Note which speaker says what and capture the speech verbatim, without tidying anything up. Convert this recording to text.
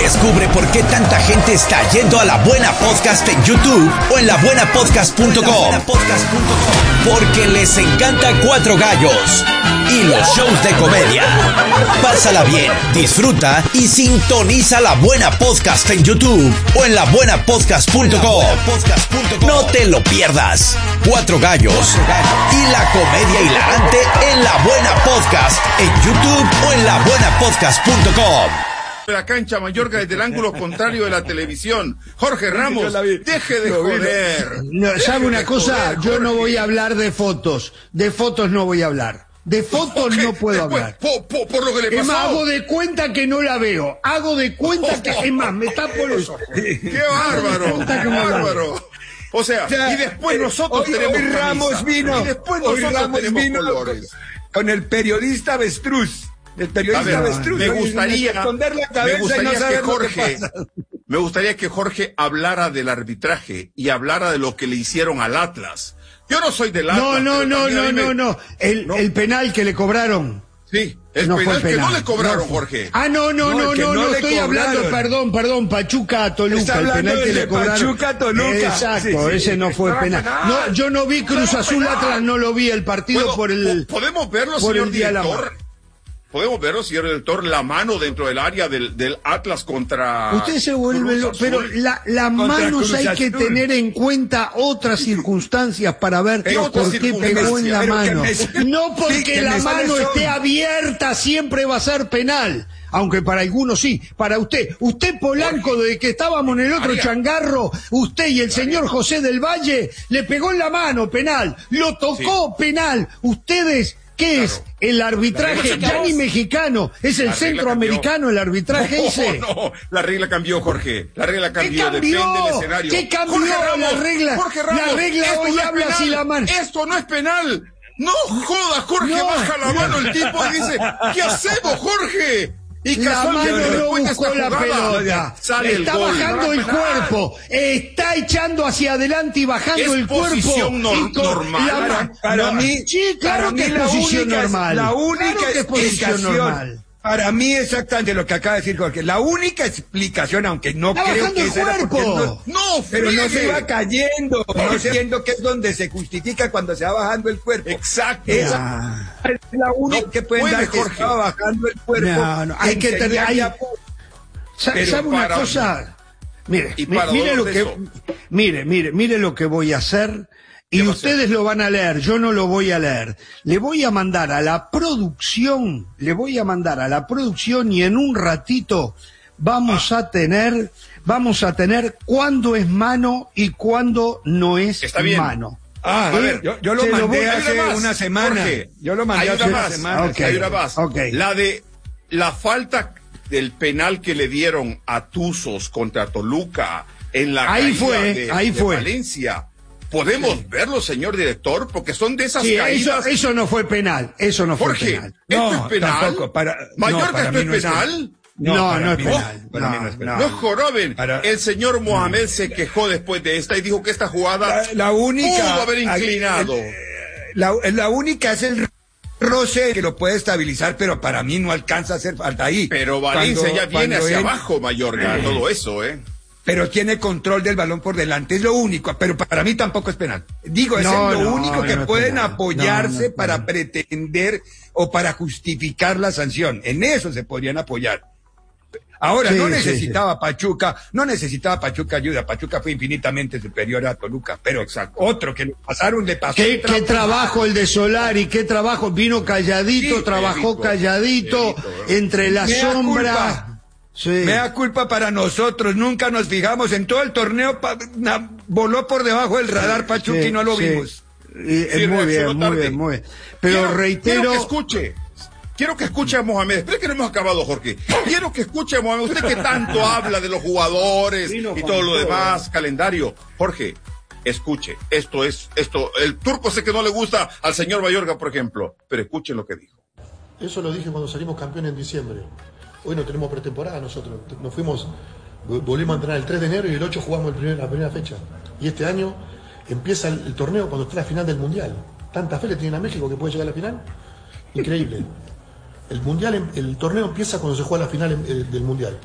Speaker 1: Descubre por qué tanta gente está yendo a La Buena Podcast en YouTube o en la buena podcast punto com. Porque les encanta Cuatro Gallos y los shows de comedia. Pásala bien, disfruta y sintoniza La Buena Podcast en YouTube o en la buena podcast punto com. No te lo pierdas. Cuatro Gallos y la comedia hilarante en La Buena Podcast en YouTube o en la buena podcast punto com.
Speaker 2: La cancha Mayorga desde el ángulo contrario de la televisión. Jorge Ramos, deje de joder.
Speaker 3: No, ¿sabe una cosa? Yo no voy a hablar de fotos. De fotos no voy a hablar. De fotos no puedo hablar.
Speaker 2: Por, por, por lo que le pasó.
Speaker 3: Es más, hago de cuenta que no la veo. Hago de cuenta que... Es más, me tapo los ojos.
Speaker 2: ¡Qué bárbaro! ¡Qué bárbaro! O sea, y después nosotros
Speaker 4: hoy,
Speaker 2: tenemos
Speaker 4: hoy Ramos
Speaker 2: camisa.
Speaker 4: vino,
Speaker 2: Y después
Speaker 4: hoy
Speaker 2: nosotros
Speaker 4: Ramos
Speaker 2: tenemos
Speaker 4: vino
Speaker 2: colores.
Speaker 4: Con el periodista avestruz. El periodista
Speaker 2: ver,
Speaker 4: avestruz.
Speaker 2: me
Speaker 4: Oye,
Speaker 2: gustaría,
Speaker 4: esconder la
Speaker 2: me
Speaker 4: cabeza y
Speaker 2: gustaría
Speaker 4: no saber
Speaker 2: que
Speaker 4: lo que
Speaker 2: Jorge,
Speaker 4: pasa.
Speaker 2: me gustaría que Jorge hablara del arbitraje y hablara de lo que le hicieron al Atlas. Yo no soy del Atlas.
Speaker 3: No, no,
Speaker 2: pero
Speaker 3: no,
Speaker 2: también a
Speaker 3: no,
Speaker 2: mí me-
Speaker 3: no, no. El,
Speaker 2: ¿No?
Speaker 3: el penal que le cobraron.
Speaker 2: Sí, el
Speaker 3: No
Speaker 2: penal,
Speaker 3: fue
Speaker 2: que
Speaker 3: penal.
Speaker 2: no le cobraron,
Speaker 3: No fue.
Speaker 2: Jorge.
Speaker 3: Ah, no, no,
Speaker 4: No,
Speaker 3: no,
Speaker 4: el que
Speaker 3: no,
Speaker 4: no
Speaker 3: no,
Speaker 4: le
Speaker 3: estoy hablando,
Speaker 4: cobraron.
Speaker 3: perdón, perdón, Pachuca a Toluca,
Speaker 4: Está
Speaker 3: el
Speaker 4: hablando
Speaker 3: penal que
Speaker 4: del
Speaker 3: le
Speaker 4: de
Speaker 3: cobraron.
Speaker 4: Pachuca a Toluca.
Speaker 3: Exacto,
Speaker 4: Sí, sí.
Speaker 3: ese no fue
Speaker 2: Era
Speaker 3: penal.
Speaker 2: penal.
Speaker 3: No, yo no vi Cruz
Speaker 2: Era
Speaker 3: Azul
Speaker 2: penal.
Speaker 3: Atlas, no lo vi el partido
Speaker 2: ¿Puedo-
Speaker 3: por el...
Speaker 2: po- ¿Podemos verlo,
Speaker 3: por
Speaker 2: señor
Speaker 3: el día de la
Speaker 2: director? ¿Podemos verlo, señor director? La mano dentro del área del, del Atlas contra...
Speaker 3: Usted se vuelve
Speaker 2: Cruz
Speaker 3: lo-
Speaker 2: Azul.
Speaker 3: pero la, las
Speaker 4: Contra
Speaker 3: manos
Speaker 4: Cruz
Speaker 3: hay que
Speaker 4: Azul.
Speaker 3: tener en cuenta otras circunstancias para ver
Speaker 2: ¿Qué
Speaker 3: por
Speaker 2: otras
Speaker 3: qué pegó en la
Speaker 4: Pero que
Speaker 3: mano.
Speaker 4: me-
Speaker 3: No
Speaker 4: sí,
Speaker 3: porque
Speaker 4: que
Speaker 3: la
Speaker 4: me sale
Speaker 3: mano
Speaker 4: son.
Speaker 3: esté abierta siempre va a ser penal. Aunque para algunos sí, para usted, usted Polanco, desde que estábamos en el otro
Speaker 2: María.
Speaker 3: changarro, usted y el señor José del Valle, le pegó en la mano, penal, lo tocó, penal. Ustedes, ¿qué es? El
Speaker 2: La
Speaker 3: arbitraje,
Speaker 2: regla
Speaker 3: ya
Speaker 2: cambió.
Speaker 3: ni mexicano, es el
Speaker 2: La regla
Speaker 3: centroamericano el arbitraje
Speaker 2: No,
Speaker 3: ese.
Speaker 2: no, la regla cambió, Jorge. La regla
Speaker 3: ¿Qué
Speaker 2: cambió,
Speaker 3: cambió?
Speaker 2: depende del escenario.
Speaker 3: ¿Qué cambió?
Speaker 2: Jorge Ramos,
Speaker 3: La regla-
Speaker 2: Jorge
Speaker 3: la
Speaker 2: Ramos,
Speaker 3: regla
Speaker 2: esto
Speaker 3: hoy
Speaker 2: no es
Speaker 3: habla
Speaker 2: penal,
Speaker 3: si la mano-
Speaker 2: Esto no es penal. No jodas, Jorge,
Speaker 3: No.
Speaker 2: baja la mano el tipo y dice, ¿qué hacemos, Jorge? Y
Speaker 3: La
Speaker 2: casualmente
Speaker 3: mano no
Speaker 2: después de esta
Speaker 3: buscó la
Speaker 2: jugada,
Speaker 3: pelota.
Speaker 2: sale el
Speaker 3: Está
Speaker 2: gol.
Speaker 3: bajando el
Speaker 2: Penal.
Speaker 3: cuerpo. Está echando hacia adelante y bajando
Speaker 2: Es
Speaker 3: el cuerpo.
Speaker 2: posición nor-
Speaker 3: Y con
Speaker 2: normal.
Speaker 3: la
Speaker 4: Para,
Speaker 3: ma-
Speaker 4: para
Speaker 3: No,
Speaker 4: mí,
Speaker 3: sí, claro
Speaker 4: para mí
Speaker 3: que es
Speaker 4: la
Speaker 3: posición
Speaker 4: única,
Speaker 3: normal.
Speaker 4: La única
Speaker 3: Claro que es posición
Speaker 4: explicación,
Speaker 3: normal.
Speaker 4: para mí exactamente lo que acaba de decir Jorge, la única explicación, aunque no
Speaker 3: Está
Speaker 4: creo
Speaker 3: bajando
Speaker 4: que
Speaker 3: el
Speaker 4: esa era porque
Speaker 3: cuerpo.
Speaker 4: no-
Speaker 2: No,
Speaker 4: pero no se
Speaker 2: friegue.
Speaker 4: iba cayendo, no entiendo que es donde se justifica cuando se va bajando el cuerpo.
Speaker 2: Exacto.
Speaker 4: Esa es la única
Speaker 2: No
Speaker 4: que pueden
Speaker 2: puede,
Speaker 4: dar que
Speaker 2: Jorge.
Speaker 4: estaba bajando el cuerpo.
Speaker 3: No, no, hay
Speaker 4: en
Speaker 3: que tener-
Speaker 4: señal
Speaker 3: hay-
Speaker 4: de apoyo.
Speaker 3: Sa-
Speaker 2: Pero
Speaker 3: ¿Sabe una
Speaker 2: para-
Speaker 3: cosa? Mire,
Speaker 2: Y
Speaker 3: mi-
Speaker 2: para
Speaker 3: mire
Speaker 2: dolor
Speaker 3: lo
Speaker 2: de
Speaker 3: que,
Speaker 2: eso.
Speaker 3: mire, mire, mire lo que voy a hacer. Y
Speaker 2: ¿Qué va a hacer?
Speaker 3: ustedes lo van a leer, yo no lo voy a leer. Le voy a mandar a la producción, le voy a mandar a la producción y en un ratito vamos
Speaker 2: Ah.
Speaker 3: a tener, vamos a tener cuándo es mano y cuándo no es
Speaker 2: Está bien.
Speaker 3: mano.
Speaker 4: Ah,
Speaker 2: A ver,
Speaker 4: yo, yo lo
Speaker 3: se lo
Speaker 4: mandé
Speaker 3: voy-
Speaker 2: Hay
Speaker 4: hace
Speaker 2: una más,
Speaker 4: una semana.
Speaker 2: Jorge.
Speaker 4: Yo lo mandé
Speaker 2: Hay
Speaker 4: hace
Speaker 2: una
Speaker 4: una
Speaker 2: más.
Speaker 4: semana.
Speaker 3: Ok.
Speaker 2: Hay una más.
Speaker 3: Ok.
Speaker 2: La de la falta del penal que le dieron a Tuzos contra Toluca en la
Speaker 3: Ahí
Speaker 2: caída
Speaker 3: fue,
Speaker 2: de,
Speaker 3: ahí
Speaker 2: de
Speaker 3: fue.
Speaker 2: Valencia. ¿Podemos verlo, señor director? Porque son de esas
Speaker 3: Sí, eso,
Speaker 2: caídas.
Speaker 3: eso no fue penal, eso no fue
Speaker 2: Jorge,
Speaker 3: penal.
Speaker 2: ¿esto
Speaker 4: No,
Speaker 2: es penal?
Speaker 4: tampoco, para-
Speaker 2: Mallorca,
Speaker 4: no, para
Speaker 2: ¿esto
Speaker 4: mí
Speaker 2: es
Speaker 4: no es
Speaker 2: penal?
Speaker 3: No,
Speaker 4: para
Speaker 3: no es
Speaker 4: mí
Speaker 3: penal.
Speaker 4: Para mí no
Speaker 3: No,
Speaker 4: es penal.
Speaker 2: No joroben.
Speaker 4: Para-
Speaker 2: El señor Mohamed se quejó después de esta y dijo que esta jugada
Speaker 4: La, la única.
Speaker 2: pudo haber inclinado.
Speaker 4: el- La, la única es el roce que lo puede estabilizar, pero para mí no alcanza a ser falta ahí.
Speaker 2: Pero Valencia
Speaker 4: Cuando-
Speaker 2: ya viene
Speaker 4: cuando
Speaker 2: hacia
Speaker 4: él-
Speaker 2: abajo, Mallorca, todo eso, ¿eh?
Speaker 4: Pero tiene control del balón por delante, es lo único, pero para mí tampoco es penal. Digo, eso
Speaker 3: No,
Speaker 4: es lo
Speaker 3: no,
Speaker 4: único que
Speaker 3: no es
Speaker 4: pueden
Speaker 3: penal.
Speaker 4: apoyarse
Speaker 3: No, no es
Speaker 4: para
Speaker 3: penal.
Speaker 4: pretender o para justificar la sanción. En eso se podrían apoyar. Ahora,
Speaker 3: Sí,
Speaker 4: no
Speaker 3: sí,
Speaker 4: necesitaba Pachuca, no necesitaba Pachuca ayuda, Pachuca fue infinitamente superior a Toluca, pero
Speaker 2: Exacto.
Speaker 4: otro que le pasaron le pasó.
Speaker 3: ¿Qué,
Speaker 4: el
Speaker 3: qué
Speaker 4: trapo.
Speaker 3: trabajo el de Solari, qué trabajo, vino calladito,
Speaker 2: Sí,
Speaker 3: trabajó
Speaker 2: calladito,
Speaker 3: calladito,
Speaker 2: calladito,
Speaker 3: entre la
Speaker 4: Me da
Speaker 3: sombra.
Speaker 4: culpa.
Speaker 3: Sí.
Speaker 4: Me da culpa para nosotros, nunca nos fijamos, en todo el torneo pa- na- voló por debajo del radar Pachuca
Speaker 3: Sí,
Speaker 4: y no lo
Speaker 3: sí.
Speaker 4: vimos.
Speaker 3: Y, eh,
Speaker 2: Sí,
Speaker 3: muy bien,
Speaker 2: reaccionó
Speaker 3: muy
Speaker 2: tarde.
Speaker 3: bien, muy bien. Pero
Speaker 2: Quiero-
Speaker 3: reitero,
Speaker 2: Quiero que escuche. Quiero que escuche a Mohamed. Espera que no hemos acabado, Jorge. Quiero que escuche a Mohamed. Usted que tanto habla de los jugadores y todo lo demás, calendario. Jorge, escuche. Esto es, esto, el turco sé que no le gusta al señor Mayorga, por ejemplo, pero escuche lo que dijo.
Speaker 5: Eso lo dije cuando salimos campeón en diciembre. Hoy no tenemos pretemporada nosotros. Nos fuimos, volvimos a entrenar el tres de enero y el ocho jugamos el primer, la primera fecha. Y este año empieza el, el torneo cuando está la final del Mundial. Tanta fe le tienen a México que puede llegar a la final. Increíble. El mundial, el torneo empieza cuando se juega la final eh, del Mundial.